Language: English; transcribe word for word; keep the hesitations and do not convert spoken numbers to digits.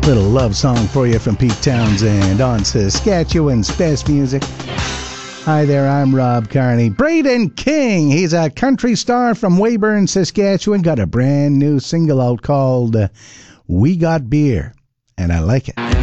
Little love song for you from Pete Townsend on Saskatchewan's best music. Hi there, I'm Rob Carney. Braden King, he's a country star from Weyburn, Saskatchewan, got a brand new single out called uh, We Got Beer, and I like it.